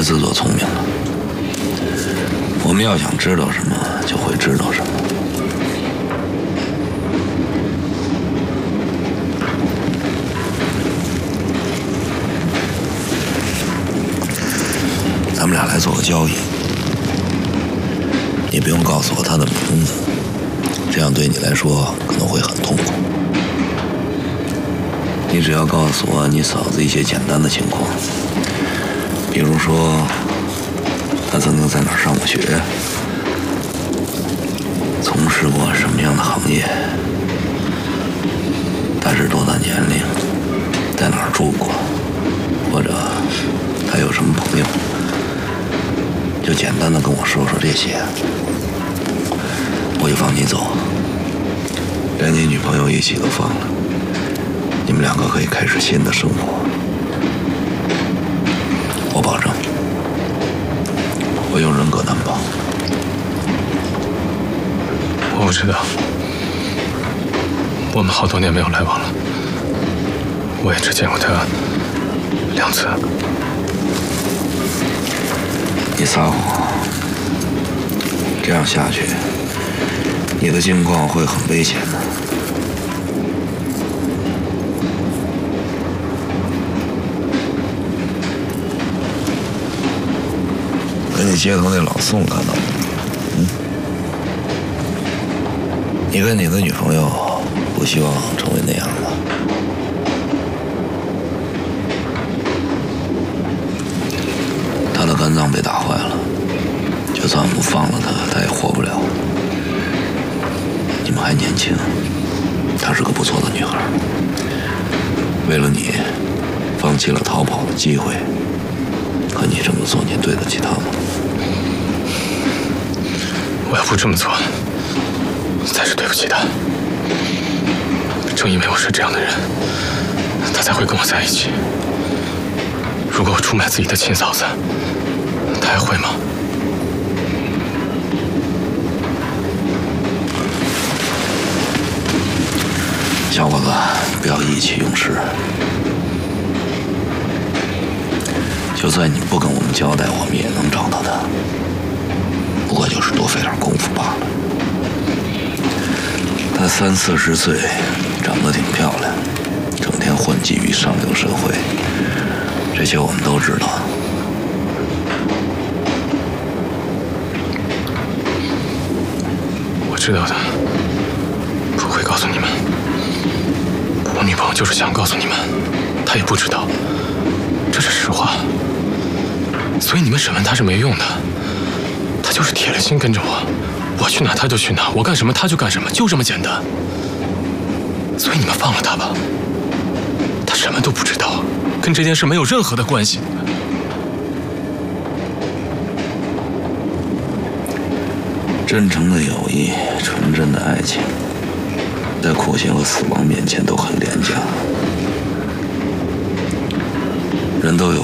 自作聪明了。我们要想知道什么，就会知道什么。咱们俩来做个交易，你不用告诉我他的名字，这样对你来说可能会很痛苦。你只要告诉我你嫂子一些简单的情况，比如说她曾经在哪儿上过学，从事过什么样的行业，她是多大年龄，在哪儿住过，或者她有什么朋友，就简单的跟我说说这些，我就放你走，连你女朋友一起都放了，你们两个可以开始新的生活。我保证，我用人格担保。 我不知道，我们好多年没有来往了，我也只见过他2次。 你撒谎，这样下去，你的境况会很危险的。跟你街头那老宋看到了，你跟你的女朋友不希望成为那样吧？她的肝脏被打坏了，就算我们放了她，她也活不了。你们还年轻，她是个不错的女孩，为了你，放弃了逃跑的机会。可你这么做，你对得起她吗？ 我要不这么做，才是对不起他。正因为我是这样的人，他才会跟我在一起。如果我出卖自己的亲嫂子，他还会吗？ 小伙子，不要意气用事。就算你不跟我们交代，我们也能找到他。不过就是多费点功夫罢了。她30、40岁，长得挺漂亮，整天混迹于上流社会，这些我们都知道。 我知道的，不会告诉你们。我女朋友就是想告诉你们，她也不知道，这是实话。所以你们审问她是没用的，她就是铁了心跟着我，我去哪她就去哪，我干什么她就干什么，就这么简单。所以你们放了她吧，她什么都不知道，跟这件事没有任何的关系。 真诚的友谊，纯真的爱情，在酷刑和死亡面前都很廉价。人都有